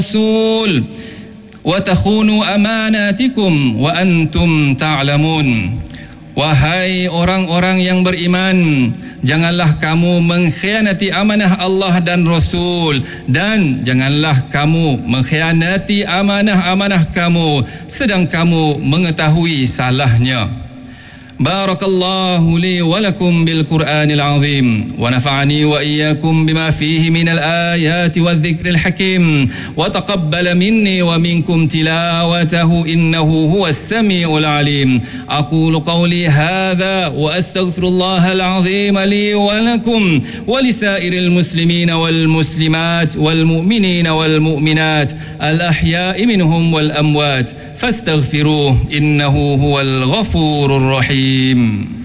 rasul wa takhunu amanatikum wa antum ta'lamun. Wahai orang-orang yang beriman, janganlah kamu mengkhianati amanah Allah dan Rasul, dan janganlah kamu mengkhianati amanah-amanah kamu sedang kamu mengetahui salahnya. Barakallahu li wa lakum bil Qur'anil azim wa nafa'ani wa iyyakum bima fihi minal ayati wadh-dhikril hakim wa taqabbala minni wa minkum tilawatahu innahu huwas samiul alim. Aqulu qawli hadha wa astaghfirullahal azim li wa lakum wa lisairil muslimina wal muslimat wal mu'minina wal mu'minat al ahya'i minhum wal amwat fastaghfiruhu innahu huwal ghafurur rahim.